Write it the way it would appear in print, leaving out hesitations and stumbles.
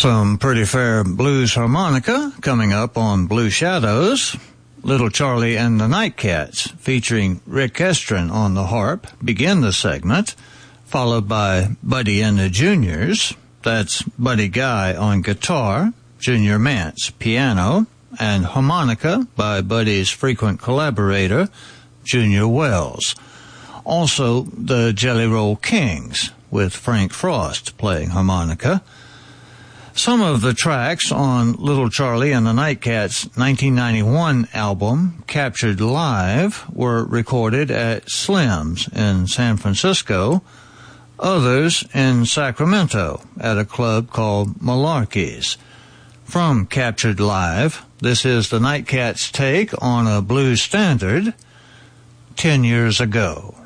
Some pretty fair blues harmonica coming up on Blue Shadows. Little Charlie and the Nightcats, featuring Rick Estrin on the harp, begin the segment, followed by Buddy and the Juniors. That's Buddy Guy on guitar, Junior Mance piano, and harmonica by Buddy's frequent collaborator, Junior Wells. Also, the Jelly Roll Kings, with Frank Frost playing harmonica. Some of the tracks on Little Charlie and the Nightcats' 1991 album, Captured Live, were recorded at Slim's in San Francisco, others in Sacramento at a club called Malarkey's. From Captured Live, this is the Nightcats' take on a blues standard, 10 Years Ago.